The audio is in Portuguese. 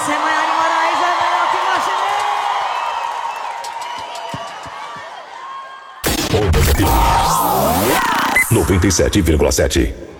Essa é Maiara Moraes, é melhor que Marcinho. 97,7.